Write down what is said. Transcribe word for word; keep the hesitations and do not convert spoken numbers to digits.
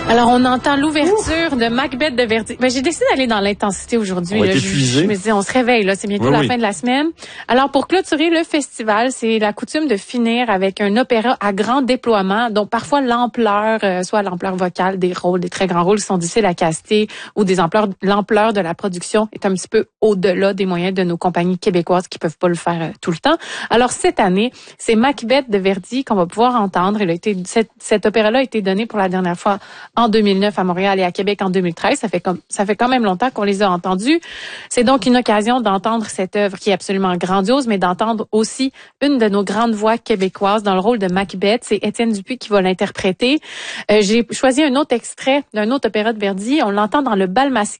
Alors, on entend l'ouverture Ouh. de Macbeth de Verdi. Ben, j'ai décidé d'aller dans l'intensité aujourd'hui. On va là. être Je, épuisé. je me dis, on se réveille, là. C'est bientôt oui, la oui. fin de la semaine. Alors, pour clôturer le festival, c'est la coutume de finir avec un opéra à grand déploiement, dont parfois l'ampleur, euh, soit l'ampleur vocale des rôles, des très grands rôles qui sont difficiles à caster, ou des ampleurs, l'ampleur de la production est un petit peu au-delà des moyens de nos compagnies québécoises qui peuvent pas le faire euh, tout le temps. Alors, cette année, c'est Macbeth de Verdi qu'on va pouvoir entendre. Il a été, cet, cet opéra-là a été donné pour la dernière fois en deux mille neuf à Montréal et à Québec en deux mille treize. Ça fait comme, ça fait quand même longtemps qu'on les a entendus. C'est donc une occasion d'entendre cette œuvre qui est absolument grandiose, mais d'entendre aussi une de nos grandes voix québécoises dans le rôle de Macbeth. C'est Étienne Dupuis qui va l'interpréter. Euh, j'ai choisi un autre extrait d'un autre opéra de Verdi. On l'entend dans Le Bal masqué